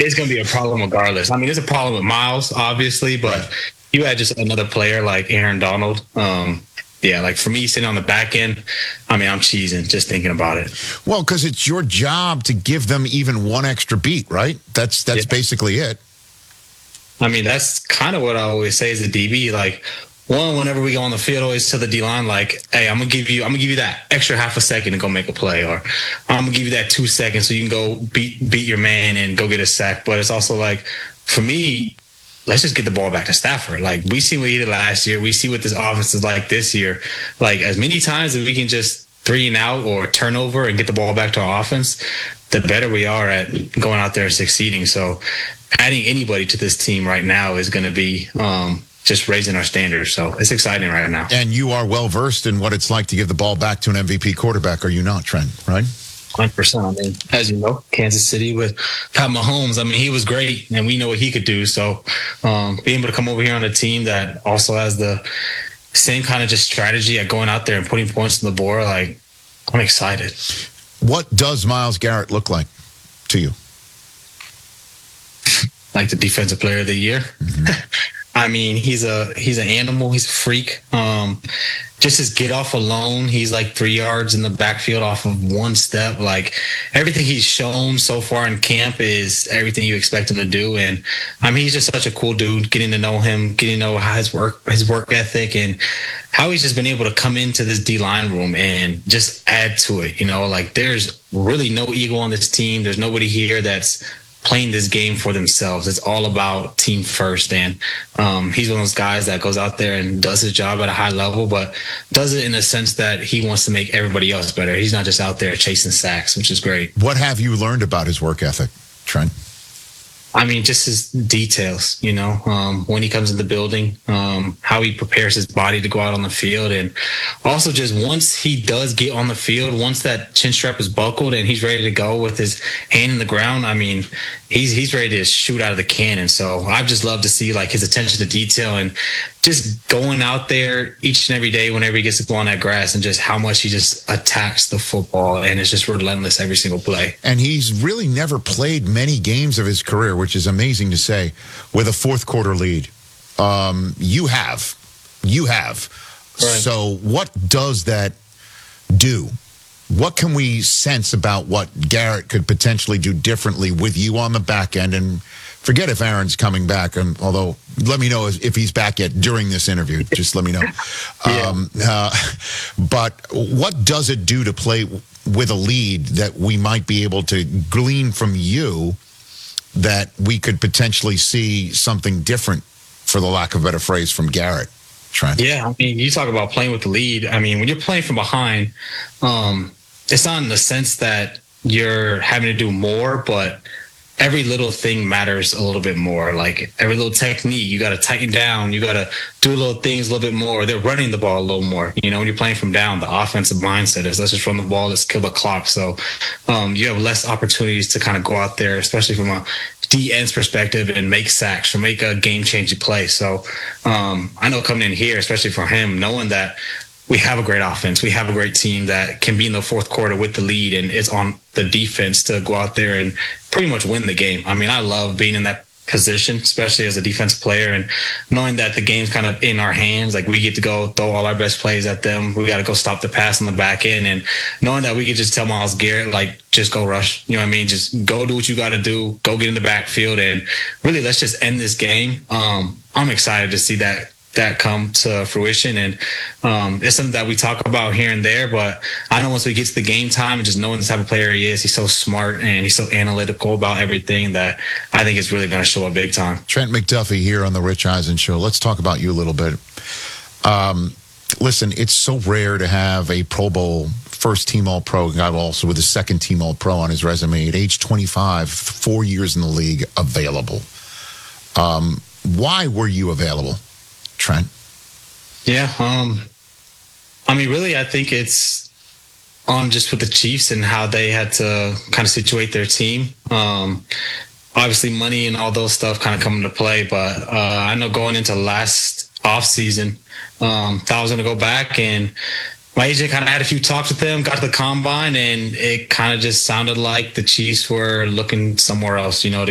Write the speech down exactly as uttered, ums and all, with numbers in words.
it's going to be a problem regardless. I mean, it's a problem with Miles, obviously, but right. you had just another player like Aaron Donald. Um, yeah, like for me sitting on the back end, I mean, I'm cheesing just thinking about it. Well, because it's your job to give them even one extra beat, right? That's that's yeah. basically it. I mean, that's kind of what I always say as a D B. Like, one, whenever we go on the field, always tell the D-line, like, hey, I'm gonna give you, I'm gonna give you that extra half a second to go make a play, or I'm gonna give you that two seconds so you can go beat beat your man and go get a sack. But it's also like, for me, let's just get the ball back to Stafford. Like, we see what he did last year. We see what this offense is like this year. Like, as many times as we can just three and out or turnover and get the ball back to our offense, the better we are at going out there and succeeding. So adding anybody to this team right now is going to be um, just raising our standards. So it's exciting right now. And you are well-versed in what it's like to give the ball back to an M V P quarterback, are you not, Trent, right? one hundred percent. I mean, as you know, Kansas City with Pat Mahomes, I mean, he was great, and we know what he could do. So um, being able to come over here on a team that also has the same kind of just strategy at going out there and putting points on the board, like, I'm excited. What does Myles Garrett look like to you? Like the defensive player of the year. Mm-hmm. I mean, he's a he's an animal. He's a freak. Um, just his get off alone, he's like three yards in the backfield off of one step. Like, everything he's shown so far in camp is everything you expect him to do. And I mean, he's just such a cool dude. Getting to know him, getting to know how his work his work ethic, and how he's just been able to come into this D-line room and just add to it. You know, like, there's really no ego on this team. There's nobody here that's playing this game for themselves. It's all about team first. And um, he's one of those guys that goes out there and does his job at a high level, but does it in a sense that he wants to make everybody else better. He's not just out there chasing sacks, which is great. What have you learned about his work ethic, Trent? I mean, just his details, you know, um, when he comes in the building, um, how he prepares his body to go out on the field. And also just once he does get on the field, once that chin strap is buckled and he's ready to go with his hand in the ground, I mean, he's he's ready to shoot out of the cannon. So I've just loved to see, like, his attention to detail and just going out there each and every day whenever he gets to go on that grass, and just how much he just attacks the football and is just relentless every single play. And he's really never played many games of his career, which is amazing to say, with a fourth quarter lead. Um, you have. You have. Right. So what does that do? What can we sense about what Garrett could potentially do differently with you on the back end? And forget if Aaron's coming back, and although let me know if he's back yet during this interview. Just let me know. yeah. um, uh, but what does it do to play with a lead that we might be able to glean from you that we could potentially see something different, for the lack of a better phrase, from Garrett? Trent? Yeah, I mean, you talk about playing with the lead. I mean, when you're playing from behind, um, it's not in the sense that you're having to do more, but every little thing matters a little bit more. Like, every little technique, you got to tighten down. You got to do little things a little bit more. They're running the ball a little more. You know, when you're playing from down, the offensive mindset is, let's just run the ball, let's kill the clock. So um, you have less opportunities to kind of go out there, especially from a D N's perspective, and make sacks or make a game-changing play. So um, I know coming in here, especially for him, knowing that we have a great offense, we have a great team that can be in the fourth quarter with the lead, and it's on the defense to go out there and pretty much win the game. I mean, I love being in that position, especially as a defensive player, and knowing that the game's kind of in our hands. Like, we get to go throw all our best plays at them. We got to go stop the pass on the back end, and knowing that we could just tell Myles Garrett, like, just go rush. You know what I mean? Just go do what you got to do. Go get in the backfield, and really, let's just end this game. Um, I'm excited to see that that come to fruition. And um, it's something that we talk about here and there, but I know once we get to the game time and just knowing the type of player he is, he's so smart and he's so analytical about everything that I think it's really going to show up big time. Trent McDuffie here on the Rich Eisen Show. Let's talk about you a little bit. Um, listen, it's so rare to have a Pro Bowl first team All-Pro guy also with a second team All-Pro on his resume at age twenty-five, four years in the league, available. Um, why were you available, Trent? Yeah, um, I mean, really, I think it's on just with the Chiefs and how they had to kind of situate their team. Um, obviously, money and all those stuff kind of come into play, but uh, I know going into last offseason, um, thought I was going to go back, and my agent kind of had a few talks with them, got to the combine, and it kind of just sounded like the Chiefs were looking somewhere else, you know, to